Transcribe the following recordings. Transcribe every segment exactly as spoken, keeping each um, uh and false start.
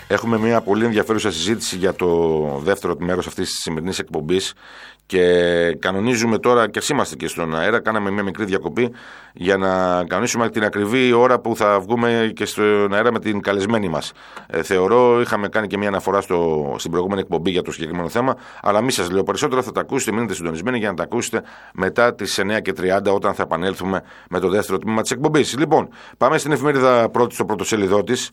Έχουμε μια πολύ ενδιαφέρουσα συζήτηση για το δεύτερο μέρος αυτής της σημερινής εκπομπής και κανονίζουμε τώρα, και είμαστε και στον αέρα, κάναμε μια μικρή διακοπή για να κανονίσουμε την ακριβή ώρα που θα βγούμε και στον αέρα με την καλεσμένη μας. Ε, θεωρώ, είχαμε κάνει και μια αναφορά στο, στην προηγούμενη εκπομπή για το συγκεκριμένο θέμα, αλλά μη σας λέω περισσότερο, θα τα ακούσετε, μείνετε συντονισμένοι για να τα ακούσετε μετά τις εννιά και τριάντα όταν θα επανέλθουμε με το δεύτερο τμήμα της εκπομπής. Λοιπόν, πάμε στην εφημερίδα πρώτη στο πρωτοσέλιδό της.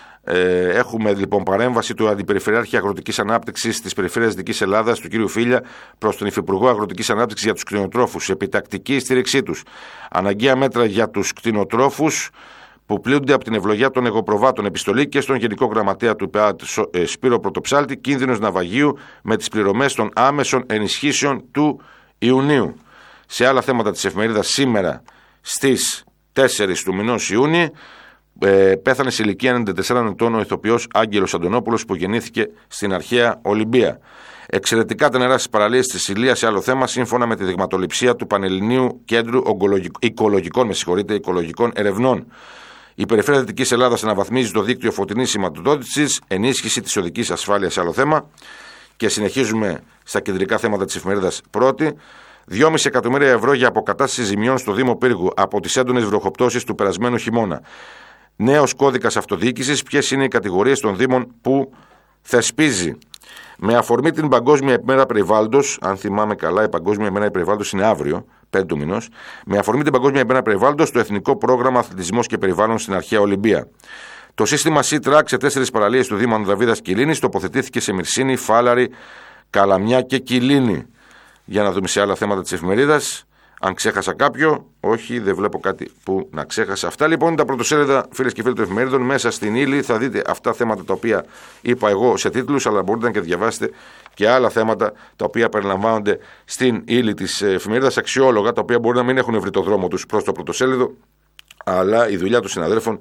Ε, έχουμε λοιπόν παρέμβαση του Αντιπεριφερειάρχη Αγροτικής Ανάπτυξης της Περιφέρειας Δυτικής Ελλάδας, του κ. Φίλια, προς τον Υφυπουργό Αγροτικής Ανάπτυξης για τους κτηνοτρόφους. Επιτακτική στήριξή τους. Αναγκαία μέτρα για τους κτηνοτρόφους που πλήττονται από την ευλογία των εγωπροβάτων. Επιστολή και στον Γενικό Γραμματέα του ΠΕΑΤ Σπύρο Πρωτοψάλτη. Κίνδυνος ναυαγίου με τις πληρωμές των άμεσων ενισχύσεων του Ιουνίου. Σε άλλα θέματα της εφημερίδας σήμερα στις τέσσερις του μηνός Ιούνιου. Ε, πέθανε σε ηλικία ενενήντα τεσσάρων ετών ο ηθοποιός Άγγελος Αντωνόπουλος που γεννήθηκε στην αρχαία Ολυμπία. Εξαιρετικά τα νερά στις παραλίες της Ηλίας σε άλλο θέμα, σύμφωνα με τη δειγματοληψία του Πανελληνίου Κέντρου Οικολογικών, με συγχωρείτε, Οικολογικών Ερευνών. Η Περιφέρεια Δυτικής Ελλάδας αναβαθμίζει το δίκτυο φωτεινής σηματοδότησης, ενίσχυση της οδικής ασφάλειας σε άλλο θέμα. Και συνεχίζουμε στα κεντρικά θέματα της εφημερίδας πρώτη. δυόμισι εκατομμύρια ευρώ για αποκατάσταση ζημιών στο Δήμο Πύργου από τις έντονες βροχοπτώσεις του περασμένου χειμώνα. Νέος κώδικας αυτοδιοίκησης, ποιες είναι οι κατηγορίες των Δήμων που θεσπίζει. Με αφορμή την Παγκόσμια ημέρα περιβάλλοντος, αν θυμάμαι καλά, η Παγκόσμια ημέρα περιβάλλοντος είναι αύριο, πέντε του μηνός. Με αφορμή την Παγκόσμια ημέρα περιβάλλοντος, το Εθνικό Πρόγραμμα Αθλητισμός και Περιβάλλον στην αρχαία Ολυμπία. Το σύστημα C-Track σε τέσσερις παραλίες του Δήμου Ανδραβίδας Κιλίνης τοποθετήθηκε σε Μυρσίνη, Φάλαρη, Καλαμιά και Κιλίνη. Για να δούμε σε άλλα θέματα της εφημερίδας. Αν ξέχασα κάποιο, όχι, δεν βλέπω κάτι που να ξέχασα. Αυτά λοιπόν είναι τα πρωτοσέλιδα, φίλες και φίλοι των εφημερίδων. Μέσα στην ύλη θα δείτε αυτά θέματα τα οποία είπα εγώ σε τίτλους, αλλά μπορείτε να και διαβάσετε και άλλα θέματα τα οποία περιλαμβάνονται στην ύλη της εφημερίδας, αξιόλογα, τα οποία μπορεί να μην έχουν βρει το δρόμο τους προς το πρωτοσέλιδο, αλλά η δουλειά των συναδέλφων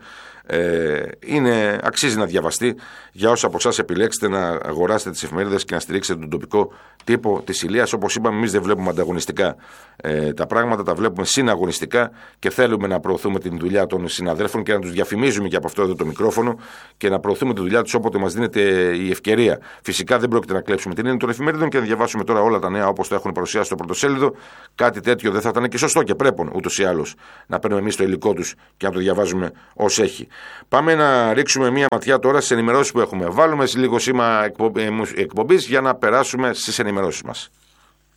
ε, είναι, αξίζει να διαβαστεί για όσους από εσάς επιλέξετε να αγοράσετε τις εφημερίδες και να στηρίξετε τον τοπικό τύπο της Ηλίας. Όπως είπαμε, εμείς δεν βλέπουμε ανταγωνιστικά ε, τα πράγματα, τα βλέπουμε συναγωνιστικά και θέλουμε να προωθούμε την δουλειά των συναδέλφων και να τους διαφημίζουμε και από αυτό εδώ το μικρόφωνο και να προωθούμε τη δουλειά τους όποτε μας δίνεται η ευκαιρία. Φυσικά δεν πρόκειται να κλέψουμε την έννοια των εφημερίδων και να διαβάσουμε τώρα όλα τα νέα όπως τα έχουν παρουσιάσει στο πρωτοσέλιδο. Κάτι τέτοιο δεν θα ήταν και σωστό και πρέπει ούτως ή άλλως να παίρνουμε εμείς το υλικό τους και να το διαβάζουμε ως έχει. Πάμε να ρίξουμε μία ματιά τώρα στις ενημερώσεις που έχουμε. Βάλουμε λίγο σήμα εκπομπής για να περάσουμε στις ενημερώσεις μας.